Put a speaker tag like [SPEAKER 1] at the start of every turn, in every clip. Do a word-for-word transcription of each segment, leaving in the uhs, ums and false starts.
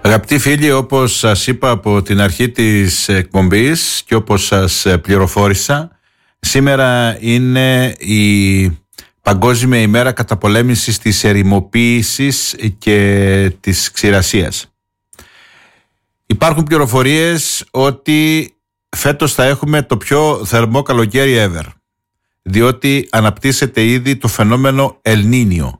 [SPEAKER 1] Αγαπητοί φίλοι, όπως σας είπα από την αρχή της εκπομπής και όπως σας πληροφόρησα, σήμερα είναι η Παγκόσμια ημέρα καταπολέμησης της ερημοποίησης και της ξηρασίας. Υπάρχουν πληροφορίες ότι φέτος θα έχουμε το πιο θερμό καλοκαίρι ever, διότι αναπτύσσεται ήδη το φαινόμενο Ελνίνιο,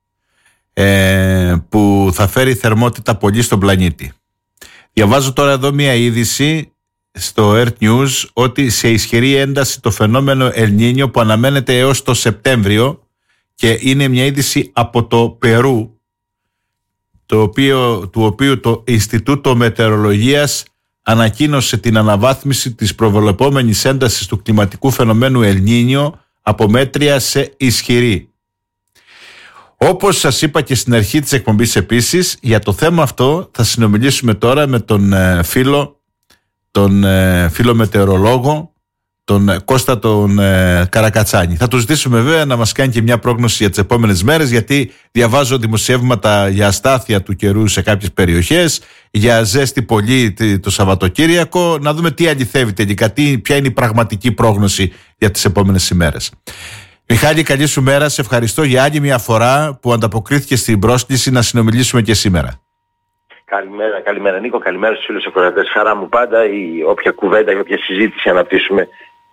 [SPEAKER 1] ε, που θα φέρει θερμότητα πολύ στον πλανήτη. Διαβάζω τώρα εδώ μια είδηση στο Earth News ότι σε ισχυρή ένταση το φαινόμενο Ελνίνιο που αναμένεται έως το Σεπτέμβριο, και είναι μια είδηση από το Περού, το οποίο, του οποίου το Ινστιτούτο Μετεωρολογίας ανακοίνωσε την αναβάθμιση της προβλεπόμενης έντασης του κλιματικού φαινομένου Ελνίνιο από μέτρια σε ισχυρή. Όπως σας είπα και στην αρχή της εκπομπής επίσης, για το θέμα αυτό θα συνομιλήσουμε τώρα με τον ε, φίλο, τον ε, φίλο μετεωρολόγο, τον ε, Κώστα τον ε, Καρακατσάνη. Θα του ζητήσουμε βέβαια να μας κάνει και μια πρόγνωση για τις επόμενες μέρες, γιατί διαβάζω δημοσιεύματα για αστάθεια του καιρού σε κάποιες περιοχές, για ζέστη πολύ το Σαββατοκύριακο. Να δούμε τι αληθεύει τελικά, τι, ποια είναι η πραγματική πρόγνωση για τις επόμενες ημέρες. Μιχάλη, καλή σου μέρα. Σε ευχαριστώ για άλλη μια φορά που ανταποκρίθηκε στην πρόσκληση να συνομιλήσουμε και σήμερα.
[SPEAKER 2] Καλημέρα, καλημέρα Νίκο, καλημέρα στους φίλους ακροατές. Χαρά μου πάντα η όποια κουβέντα ή όποια συζήτηση αναπτύσσουμε.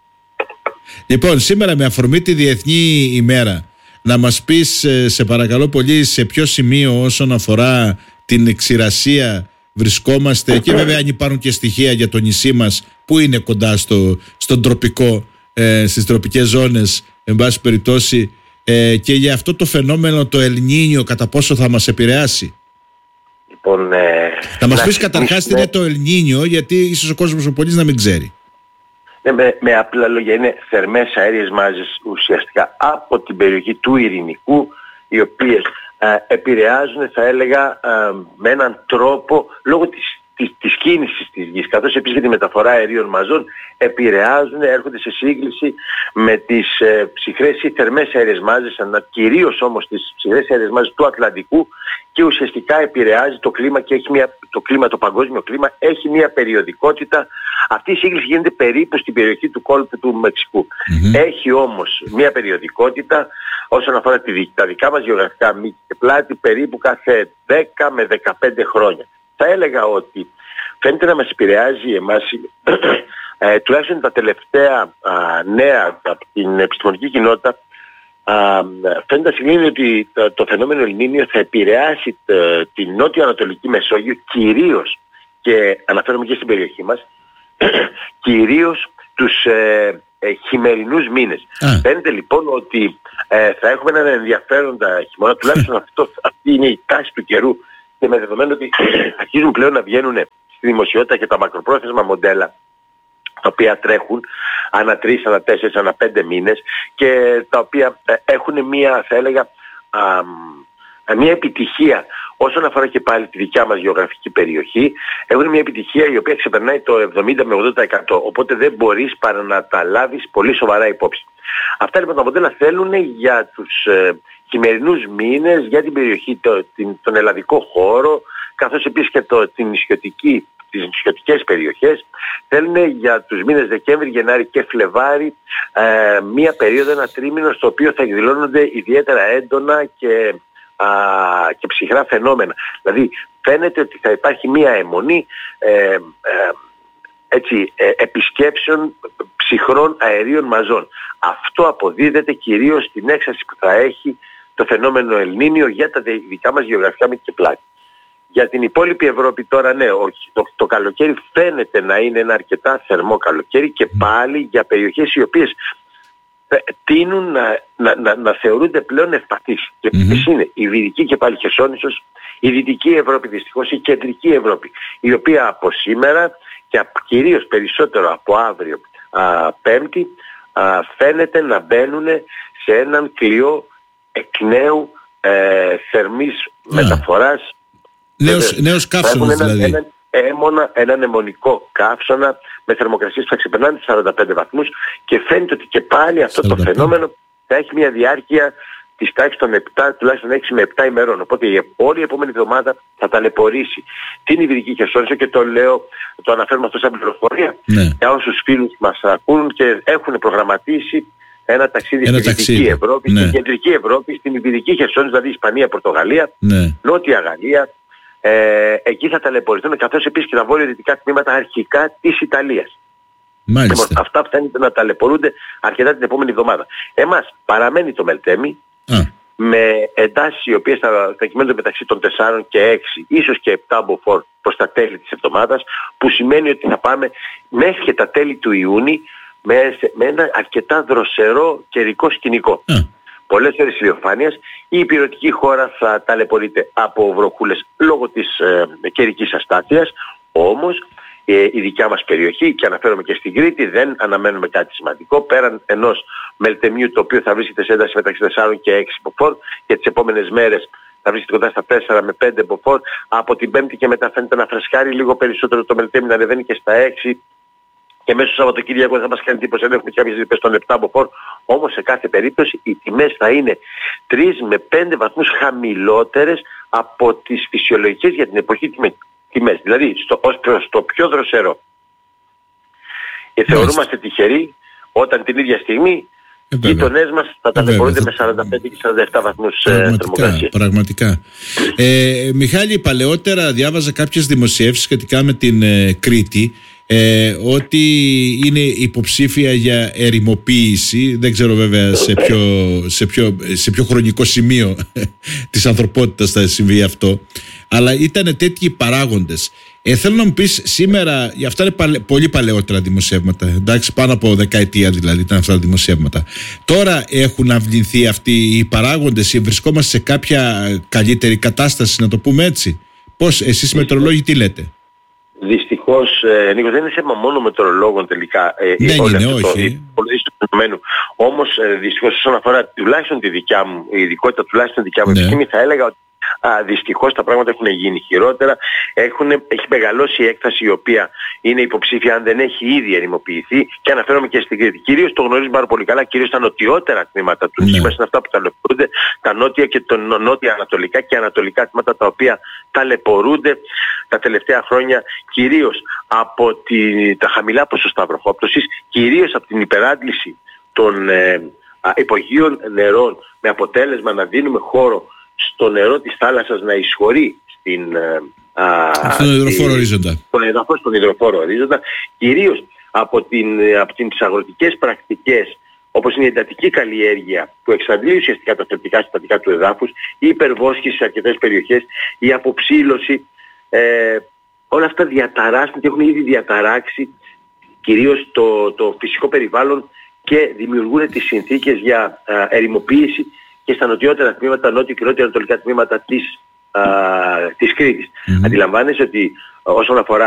[SPEAKER 1] Λοιπόν, σήμερα με αφορμή τη Διεθνή ημέρα, να μας πεις σε παρακαλώ πολύ σε ποιο σημείο όσον αφορά την ξηρασία βρισκόμαστε και βέβαια αν υπάρχουν και στοιχεία για το νησί μας που είναι κοντά στο, στον τροπικό, ε, στις τροπικές ζώνες, εν πάση περιπτώσει, ε, και για αυτό το φαινόμενο το Ελνίνιο κατά πόσο θα μας επηρεάσει.
[SPEAKER 2] Λοιπόν, ε,
[SPEAKER 1] θα μας πεις καταρχάς τι είναι το Ελνίνιο, γιατί ίσως ο κόσμος ο πολύς να μην ξέρει.
[SPEAKER 2] Ναι, με, με απλά λόγια είναι θερμές αέριες μάζες ουσιαστικά από την περιοχή του Ειρηνικού, οι οποίες ε, επηρεάζουν, θα έλεγα, ε, με έναν τρόπο λόγω της Της, της κίνησης της γης, καθώς επίσης και τη μεταφορά αερίων μαζών, επηρεάζουν, έρχονται σε σύγκληση με τις ε, ψυχρές ή θερμές αέριες μάζες, κυρίως όμως τις ψυχρές αέριες μάζες του Ατλαντικού, και ουσιαστικά επηρεάζει το κλίμα και έχει μια, το κλίμα, το παγκόσμιο κλίμα έχει μια περιοδικότητα. Αυτή η σύγκληση γίνεται περίπου στην περιοχή του κόλπου του Μεξικού. Mm-hmm. Έχει όμως μια περιοδικότητα όσον αφορά τη, τα δικά μας γεωγραφικά μήκη και πλάτη περίπου κάθε δέκα με δεκαπέντε χρόνια. Θα έλεγα ότι φαίνεται να μας επηρεάζει εμάς, ε, τουλάχιστον τα τελευταία α, νέα από την επιστημονική κοινότητα, α, φαίνεται να σημαίνει ότι το, το φαινόμενο Ελνίνιο θα επηρεάσει το, την νότιο-ανατολική Μεσόγειο, κυρίως, και αναφέρομαι και στην περιοχή μας, κυρίως τους ε, ε, χειμερινούς μήνες. Mm. Φαίνεται λοιπόν ότι ε, θα έχουμε έναν ενδιαφέροντα χειμώνα, τουλάχιστον αυτό, αυτή είναι η τάση του καιρού, και με δεδομένο ότι αρχίζουν πλέον να βγαίνουν στη δημοσιότητα και τα μακροπρόθεσμα μοντέλα, τα οποία τρέχουν ανά τρεις, ανά τέσσερις, ανά πέντε μήνες, και τα οποία έχουν μία, θα έλεγα, α, μία επιτυχία όσον αφορά και πάλι τη δικιά μας γεωγραφική περιοχή. Έχουν μια επιτυχία η οποία ξεπερνάει το εβδομήντα με ογδόντα τοις εκατό, οπότε δεν μπορείς παρά να τα λάβεις πολύ σοβαρά υπόψη. Αυτά λοιπόν τα μοντέλα θέλουν για τους ε, χειμερινούς μήνες, για την περιοχή, το, την, τον ελλαδικό χώρο, καθώς επίσης και το, την νησιωτική, τις νησιωτικές περιοχές. Θέλουν για τους μήνες Δεκέμβρη, Γενάρη και Φλεβάρη ε, μία περίοδο, ένα τρίμηνο, στο οποίο θα εκδηλώνονται ιδιαίτερα έντονα και, α, και ψυχρά φαινόμενα. Δηλαδή φαίνεται ότι θα υπάρχει μία αιμονή ε, ε, έτσι, ε, επισκέψεων ψυχρών αερίων μαζών. Αυτό αποδίδεται κυρίως στην έξαρση που θα έχει το φαινόμενο Ελνίνιο για τα δικά μας γεωγραφικά μήκη και πλάτη. Για την υπόλοιπη Ευρώπη τώρα, ναι, όχι, το, το καλοκαίρι φαίνεται να είναι ένα αρκετά θερμό καλοκαίρι, και πάλι για περιοχές οι οποίες τείνουν να, να, να, να θεωρούνται πλέον ευπαθείς. Και mm-hmm. είναι η Βυτική και πάλι Χερσόνησος, η Δυτική Ευρώπη δυστυχώς, η Κεντρική Ευρώπη, η οποία από σήμερα και κυρίως περισσότερο από αύριο α, Πέμπτη α, φαίνεται να μπαίνουν σε έναν κλειό εκ νέου ε, θερμής yeah. μεταφοράς.
[SPEAKER 1] Νέος, νέος καύσωνας δηλαδή.
[SPEAKER 2] Έναν, έμονα, έναν αιμονικό καύσωνα με θερμοκρασίες που θα ξεπερνάνε τις σαράντα πέντε βαθμούς, και φαίνεται ότι και πάλι αυτό το φαινόμενο θα έχει μια διάρκεια της τάξης των επτά, τουλάχιστον έξι με επτά ημερών. Οπότε η όλη η επόμενη εβδομάδα θα ταλαιπωρήσει την Ιβηρική Χερσόνησο και το λέω, το αναφέρουμε αυτό σαν πληροφορία
[SPEAKER 1] ναι.
[SPEAKER 2] για όσους φίλους μας ακούν και έχουν προγραμματίσει ένα ταξίδι
[SPEAKER 1] ένα
[SPEAKER 2] στη Δυτική Ευρώπη,
[SPEAKER 1] ναι.
[SPEAKER 2] στην Κεντρική Ευρώπη, στην Ιβηρική Χερσόνησο, δηλαδή Ισπανία, Πορτογαλία,
[SPEAKER 1] ναι.
[SPEAKER 2] Νότια Γαλλία. Ε, εκεί θα ταλαιπωρηθούν, καθώς επίσης και τα βόρειο-δυτικά τμήματα αρχικά της Ιταλίας.
[SPEAKER 1] Μάλιστα.
[SPEAKER 2] Λοιπόν, αυτά φαίνεται να ταλαιπωρούνται αρκετά την επόμενη εβδομάδα. Εμάς παραμένει το Μελτέμι
[SPEAKER 1] Α.
[SPEAKER 2] με εντάσεις οι οποίες θα, θα κυμαίνονται μεταξύ των τεσσάρων και έξι, ίσως και επτά μποφόρ προς τα τέλη της εβδομάδας, που σημαίνει ότι θα πάμε μέχρι και τα τέλη του Ιούνιου με, με ένα αρκετά δροσερό καιρικό σκηνικό.
[SPEAKER 1] Α.
[SPEAKER 2] Πολλές ώρες ηλιοφάνειας, η υπηρετική χώρα θα ταλαιπωρείται από βροχούλες λόγω της ε, καιρικής αστάθειας, όμως ε, η δικιά μας περιοχή, και αναφέρομαι και στην Κρήτη, δεν αναμένουμε κάτι σημαντικό πέραν ενός μελτεμιού το οποίο θα βρίσκεται σε ένταση μεταξύ τεσσάρων και έξι μποφόρ και τις επόμενες μέρες θα βρίσκεται κοντά στα τέσσερα με πέντε μποφόρ. Από την Πέμπτη και μετά φαίνεται να φρεσκάρει λίγο περισσότερο το μελτέμι, να ανεβαίνει και στα έξι. Και μέσα στο Σαββατοκύριακο θα μας κάνει εντύπωση αν έχουμε και κάποιες ρήπες των επτά μποφόρ. Όμως σε κάθε περίπτωση οι τιμές θα είναι τρεις με πέντε βαθμούς χαμηλότερες από τις φυσιολογικές για την εποχή τιμές. Δηλαδή στο, ως προς το πιο δροσερό. Και θεωρούμαστε τυχεροί όταν την ίδια στιγμή οι γείτονές μας θα ταλαιπωρούνται με σαράντα πέντε και σαράντα επτά βαθμούς θερμοκρασία.
[SPEAKER 1] Πραγματικά. Ε, Μιχάλη, παλαιότερα διάβαζα κάποιες δημοσιεύσεις σχετικά με την ε, Κρήτη, ε, ότι είναι υποψήφια για ερημοποίηση. Δεν ξέρω βέβαια σε ποιο, σε ποιο, σε ποιο χρονικό σημείο της ανθρωπότητας θα συμβεί αυτό, αλλά ήταν τέτοιοι παράγοντες. Ε, θέλω να μου πεις σήμερα, αυτά είναι παλαι, πολύ παλαιότερα δημοσιεύματα, εντάξει, πάνω από δεκαετία δηλαδή ήταν αυτά τα δημοσιεύματα. Τώρα έχουν αυλυνθεί αυτοί οι παράγοντες, βρισκόμαστε σε κάποια καλύτερη κατάσταση, να το πούμε έτσι? Πώς, εσείς οι μετεωρολόγοι τι λέτε?
[SPEAKER 2] Δυστυχώς, ε, Νίκο, δεν είναι θέμα μόνο μετεωρολόγων τελικά. Ε,
[SPEAKER 1] ναι,
[SPEAKER 2] όλο
[SPEAKER 1] είναι,
[SPEAKER 2] αυτό
[SPEAKER 1] όχι.
[SPEAKER 2] Το φαινόμενο. Όμως, ε, δυστυχώς, όσον αφορά τουλάχιστον τη δικιά μου, η ειδικότητα τουλάχιστον τη δικιά μου
[SPEAKER 1] ναι.
[SPEAKER 2] επιστήμη, θα έλεγα ότι α, δυστυχώς τα πράγματα έχουν γίνει χειρότερα. Έχουν, έχει μεγαλώσει η έκταση η οποία είναι υποψήφια αν δεν έχει ήδη ερημοποιηθεί, και αναφέρομαι και στην Κρήτη. Κυρίως το γνωρίζουμε πάρα πολύ καλά, κυρίως τα νοτιότερα τμήματα του νησιού μας είναι αυτά που ταλαιπωρούνται, τα νότια και τα νότια ανατολικά και ανατολικά τμήματα τα οποία ταλαιπωρούνται τα τελευταία χρόνια, κυρίως από τη, τα χαμηλά ποσοστά βροχόπτωσης, κυρίως από την υπεράντληση των ε, α, υπογείων νερών, με αποτέλεσμα να δίνουμε χώρο στο νερό της θάλασσας να εισχωρεί στην, α,
[SPEAKER 1] στον υδροφόρο ορίζοντα.
[SPEAKER 2] Στον εδαφό, στον υδροφόρο ορίζοντα, κυρίως από, την, από τις αγροτικές πρακτικές, όπως είναι η εντατική καλλιέργεια που εξαντλεί ουσιαστικά τα θετικά συστατικά του εδάφους, η υπερβόσχηση σε αρκετές περιοχές, η αποψήλωση, ε, όλα αυτά διαταράσσουν και έχουν ήδη διαταράξει κυρίως το, το φυσικό περιβάλλον και δημιουργούν τις συνθήκες για α, ερημοποίηση και στα νοτιότερα τμήματα, νότιο και νότιο ανατολικά τμήματα της, α, της Κρήτης. Mm-hmm. Αντιλαμβάνεσαι ότι όσον αφορά